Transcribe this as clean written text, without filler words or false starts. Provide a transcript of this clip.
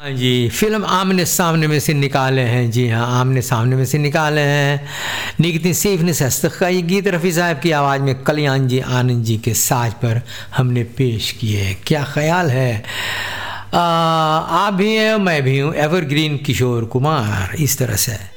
जी, film आमने सामने में से निकाले हैं। जी हाँ, आमने सामने में से निकाले हैं। निगती सेफ ने सस्तक का ये गीत रफ़ी साहब की आवाज़ में कल्याण जी आनंद जी के साज पर हमने पेश किए। क्या ख्याल है? आप भी हैं, मैं भी हूँ, एवरग्रीन किशोर कुमार, इस तरह से।